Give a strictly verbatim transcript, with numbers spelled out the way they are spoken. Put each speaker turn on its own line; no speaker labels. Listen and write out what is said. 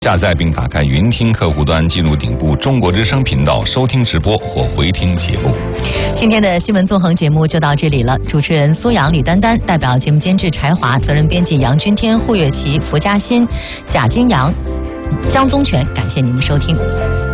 下载并打开云听客户端，进入顶部中国之声频道收听直播或回听节目。
今天的新闻纵横节目就到这里了，主持人苏阳、李丹丹，代表节目监制柴华，责任编辑杨君天、胡月琪、福嘉欣、贾金阳、江宗全，感谢您的收听。